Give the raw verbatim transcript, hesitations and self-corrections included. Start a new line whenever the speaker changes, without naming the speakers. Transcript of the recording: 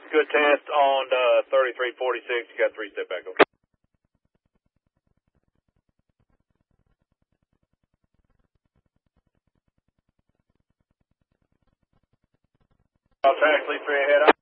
Good test on uh, thirty-three forty-six. You got three step back. Okay. I'll taxi three ahead.